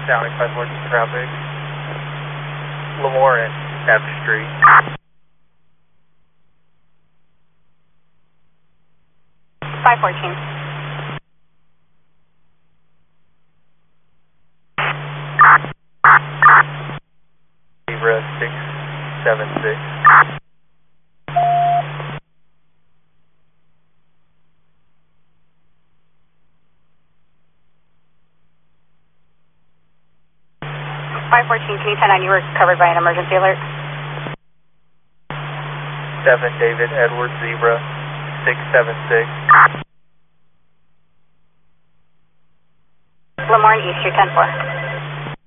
Down 514 traffic. Lemoore and F Street. 514. Zebra 676. Can you 10-9, you were covered by an emergency alert? 7 David Edward Zebra 676. Lemoore and East Street 10-4.